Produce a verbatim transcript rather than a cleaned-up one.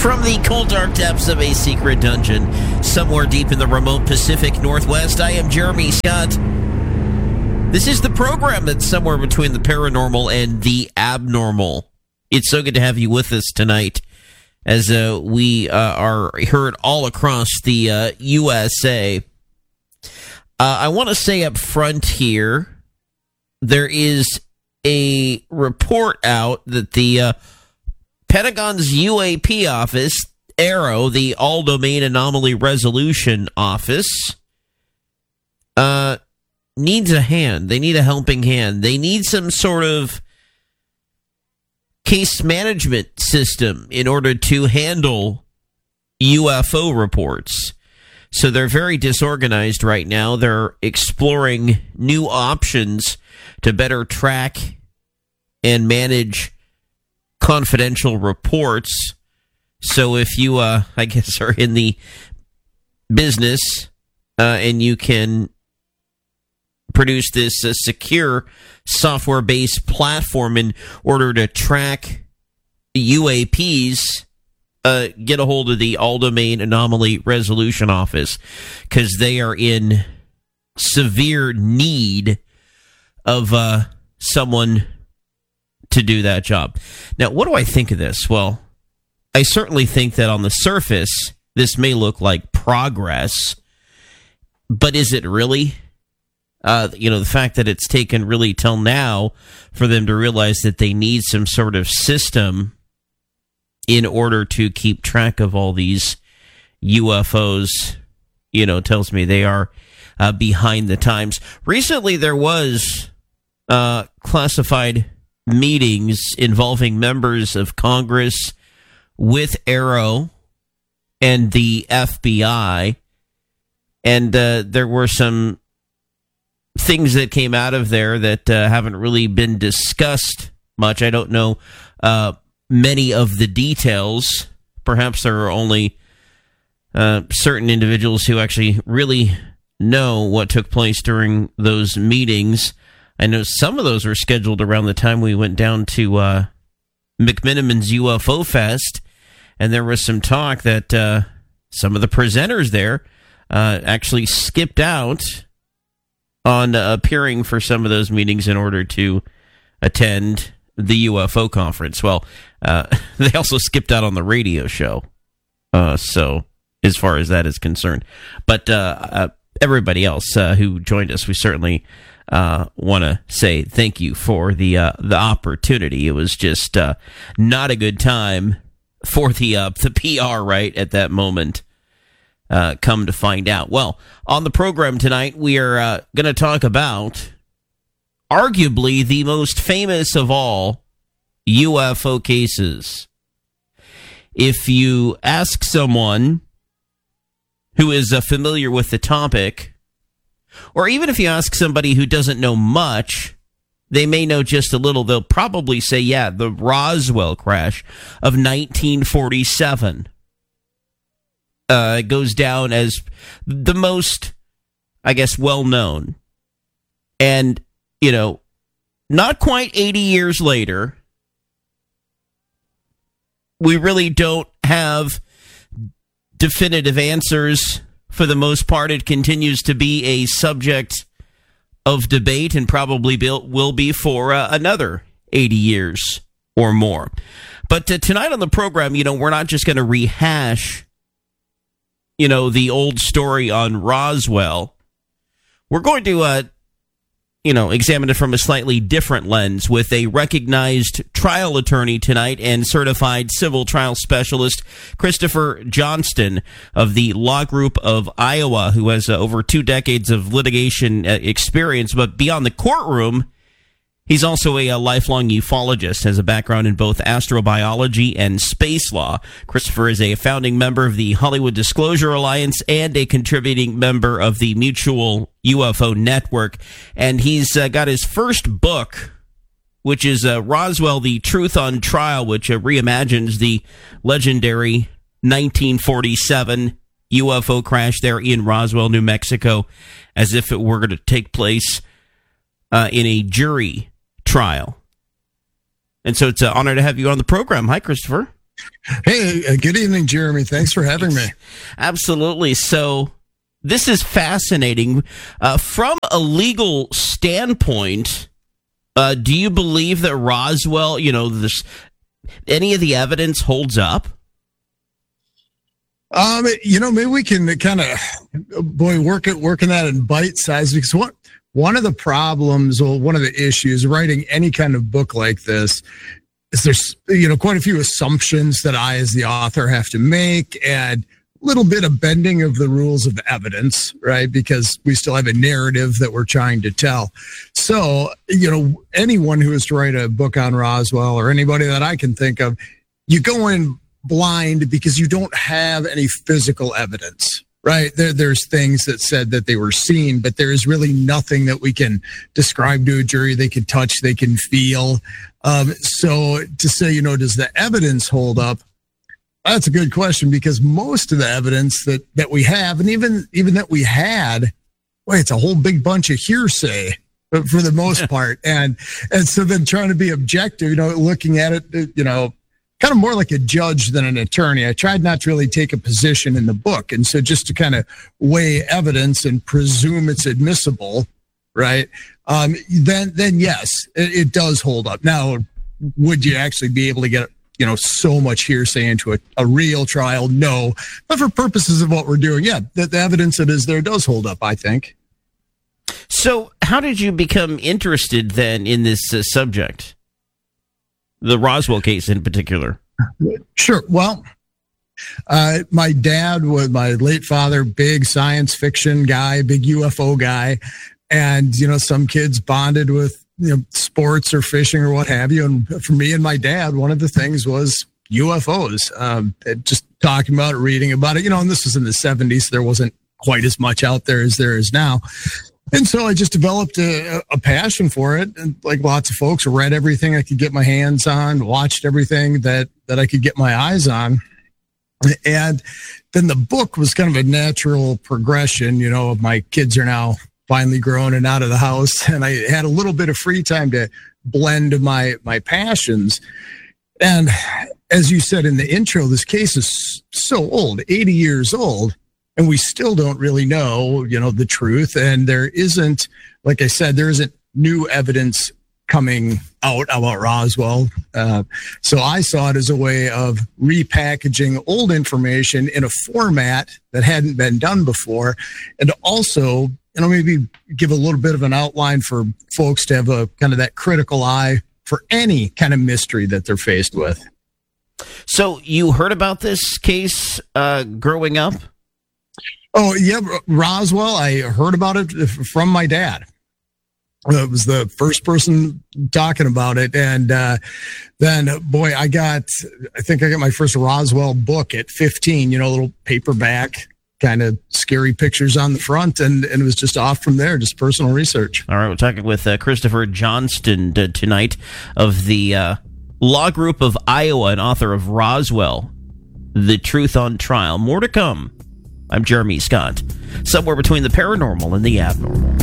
From the cold, dark depths of a secret dungeon, somewhere deep in the remote Pacific Northwest, I am Jeremy Scott. This is the program that's somewhere between the paranormal and the abnormal. It's so good to have you with us tonight as uh, we uh, are heard all across the uh, U S A. Uh, I want to say up front here, there is a report out that the uh, Pentagon's U A P office, AARO, the All Domain Anomaly Resolution Office, uh, needs a hand. They need a helping hand. They need some sort of case management system in order to handle U F O reports. So they're very disorganized right now. They're exploring new options to better track and manage confidential reports. So if you, uh, I guess, are in the business uh, and you can produce this uh, secure software-based platform in order to track U A Ps, uh, get a hold of the All Domain Anomaly Resolution Office, because they are in severe need of uh, someone to do that job. Now, what do I think of this? Well, I certainly think that on the surface, this may look like progress, but is it really? Uh, you know, the fact that it's taken really till now for them to realize that they need some sort of system in order to keep track of all these U F Os, you know, tells me they are uh, behind the times. Recently, there was uh, classified meetings involving members of Congress with AARO and the F B I, and uh, there were some things that came out of there that uh, haven't really been discussed much. I don't know uh, many of the details. Perhaps there are only uh, certain individuals who actually really know what took place during those meetings. I know some of those were scheduled around the time we went down to uh, McMiniman's U F O Fest, and there was some talk that uh, some of the presenters there uh, actually skipped out on uh, appearing for some of those meetings in order to attend the U F O conference. Well, uh, they also skipped out on the radio show, uh, so as far as that is concerned. But uh, uh, everybody else uh, who joined us, we certainly Uh, want to say thank you for the uh, the opportunity. It was just uh, not a good time for the uh, the P R right at that moment. Uh, come to find out. Well, on the program tonight, we are uh, going to talk about arguably the most famous of all U F O cases. If you ask someone who is uh, familiar with the topic, or even if you ask somebody who doesn't know much, they may know just a little. They'll probably say, yeah, the Roswell crash of nineteen forty-seven. Uh, it goes down as the most, I guess, well-known. And, you know, not quite eighty years later, we really don't have definitive answers. For the most part, it continues to be a subject of debate and probably will be for uh, another eighty years or more. But uh, tonight on the program, you know, we're not just going to rehash, you know, the old story on Roswell. We're going to, uh, you know, examine it from a slightly different lens with a recognized trial attorney tonight and certified civil trial specialist Christopher Johnston of the Law Group of Iowa, who has uh, over two decades of litigation uh, experience. But beyond the courtroom, he's also a, a lifelong ufologist, has a background in both astrobiology and space law. Christopher is a founding member of the Hollywood Disclosure Alliance and a contributing member of the Mutual U F O Network. And he's uh, got his first book, which is uh, Roswell, The Truth on Trial, which uh, reimagines the legendary nineteen forty-seven U F O crash there in Roswell, New Mexico, as if it were going to take place uh, in a jury trial. And so it's an honor to have you on the program. Hi, Christopher. Hey, uh, good evening, Jeremy. Thanks for having me. Absolutely. So this is fascinating. Uh, from a legal standpoint, uh, do you believe that Roswell, you know, this, any of the evidence holds up? Um, you know, maybe we can kind of, boy, work it, working that in bite size, because what, one of the problems, or one of the issues writing any kind of book like this is there's, you know, quite a few assumptions that I, as the author, have to make, and a little bit of bending of the rules of evidence, right? Because we still have a narrative that we're trying to tell. So, you know, anyone who is to write a book on Roswell, or anybody that I can think of, you go in blind because you don't have any physical evidence, right? There, there's things that said that they were seen, but there is really nothing that we can describe to a jury. They can touch, they can feel. Um, so to say, you know, does the evidence hold up? That's a good question, because most of the evidence that, that we have, and even, even that we had, boy, it's a whole big bunch of hearsay for the most part. And, and so then trying to be objective, you know, looking at it, you know, kind of more like a judge than an attorney. I tried not to really take a position in the book. And so just to kind of weigh evidence and presume it's admissible, right? Um, then, then yes, it, it does hold up. Now, would you actually be able to get, you know, so much hearsay into a, a real trial? No. But for purposes of what we're doing, yeah, the, the evidence that is there does hold up, I think. So how did you become interested then in this uh, subject? The Roswell case in particular. Sure. Well, uh, my dad was my late father, big science fiction guy, big U F O guy. And, you know, some kids bonded with, you know, sports or fishing or what have you. And for me and my dad, one of the things was U F Os, um, just talking about it, reading about it, you know, and this was in the seventies. So there wasn't quite as much out there as there is now. And so I just developed a, a passion for it. And like lots of folks, read everything I could get my hands on, watched everything that, that I could get my eyes on. And then the book was kind of a natural progression. You know, my kids are now finally grown and out of the house, and I had a little bit of free time to blend my, my passions. And as you said in the intro, this case is so old, eighty years old. And we still don't really know, you know, the truth. And there isn't, like I said, there isn't new evidence coming out about Roswell. Uh, so I saw it as a way of repackaging old information in a format that hadn't been done before. And also, you know, maybe give a little bit of an outline for folks to have a kind of that critical eye for any kind of mystery that they're faced with. So you heard about this case uh, growing up? Oh, yeah, Roswell, I heard about it from my dad. It was the first person talking about it. And uh, then, boy, I got, I think I got my first Roswell book at fifteen, you know, a little paperback, kind of scary pictures on the front. And, and it was just off from there, just personal research. All right, we're talking with uh, Christopher Johnston uh, tonight of the uh, Law Group of Iowa and author of Roswell, The Truth on Trial. More to come. I'm Jeremy Scott, somewhere between the paranormal and the abnormal.